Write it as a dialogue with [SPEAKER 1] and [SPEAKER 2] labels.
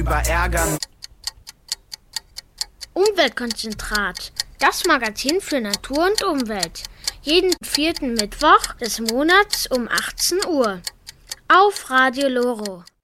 [SPEAKER 1] überärgern.
[SPEAKER 2] Umweltkonzentrat, das Magazin für Natur und Umwelt. Jeden 4. Mittwoch des Monats um 18 Uhr. Auf Radio Loro.